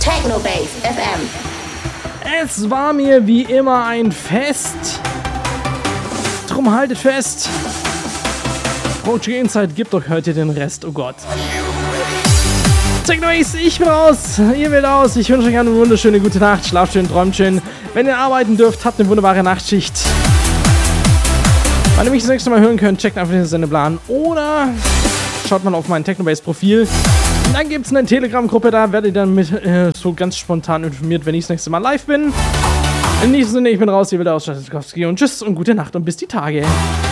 Technobase FM. Es war mir wie immer ein Fest. Drum haltet fest. Project Insight gibt doch heute den Rest, oh Gott. Technobase, ich bin raus, ihr werdet aus. Ich wünsche euch eine wunderschöne gute Nacht. Schlaft schön, träumt schön. Wenn ihr arbeiten dürft, habt eine wunderbare Nachtschicht. Wenn ihr mich das nächste Mal hören könnt, checkt einfach den Sendeplan oder schaut mal auf mein Technobase-Profil. Dann gibt es eine Telegram-Gruppe, da werdet ihr dann mit so ganz spontan informiert, wenn ich das nächste Mal live bin. In diesem Sinne, ich bin raus, ihr werdet aus, und tschüss und gute Nacht und bis die Tage.